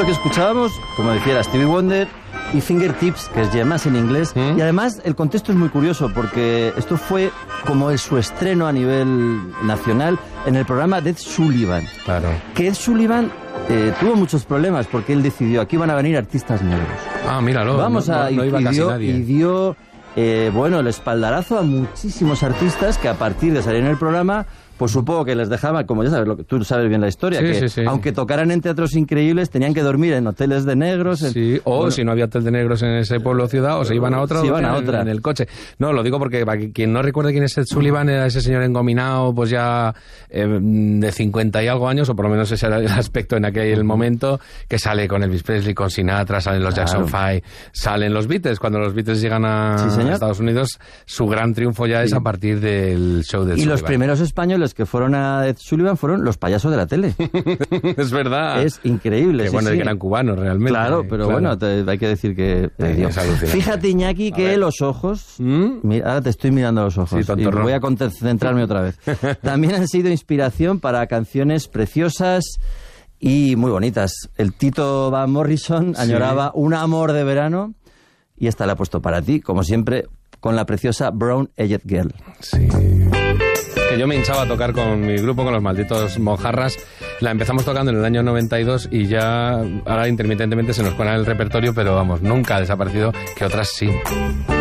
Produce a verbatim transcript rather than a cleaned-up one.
Esto que escuchábamos, como decía, era Stevie Wonder y Fingertips, que es Yemas en inglés. ¿Mm? Y además el contexto es muy curioso porque esto fue como el, su estreno a nivel nacional en el programa de Ed Sullivan. Claro. Que Ed Sullivan eh, tuvo muchos problemas porque él decidió, aquí van a venir artistas negros. Ah, míralo. Vamos no, a... no, no iba y, casi dio, nadie. y dio, eh, bueno, el espaldarazo a muchísimos artistas que a partir de salir en el programa... Pues supongo que les dejaban, como ya sabes, lo que tú sabes bien la historia, sí, que sí, sí. aunque tocaran en teatros increíbles, tenían que dormir en hoteles de negros. En... Sí, o bueno, si no había hotel de negros en ese pueblo o ciudad, o se iban a otra, se o iban a en, otra. en el coche. No, lo digo porque para quien no recuerde quién es Ed Sullivan, era ese señor engominado, pues ya eh, de cincuenta y algo años, o por lo menos ese era el aspecto en aquel momento, que sale con Elvis Presley, con Sinatra, salen los Jackson claro. Five, salen los Beatles. Cuando los Beatles llegan a, sí, a Estados Unidos, su gran triunfo ya sí. es a partir del show de Ed Y Sullivan. los primeros españoles que fueron a Ed Sullivan fueron los payasos de la tele. Es verdad. Es increíble. Que sí, bueno, sí. que eran cubanos realmente. Claro, pero claro. bueno, te, hay que decir que... Eh, Fíjate, Iñaki, que los ojos... ¿Mm? Mira, ahora te estoy mirando a los ojos. Sí, y voy a concentrarme otra vez. También han sido inspiración para canciones preciosas y muy bonitas. El Tito Van Morrison añoraba sí. un amor de verano y esta la ha puesto para ti, como siempre, con la preciosa Brown Eyed Girl. Sí... Que yo me hinchaba a tocar con mi grupo, con los malditos Mojarras. La empezamos tocando en el año noventa y dos y ya ahora intermitentemente se nos cuela el repertorio, pero vamos, nunca ha desaparecido, que otras sí.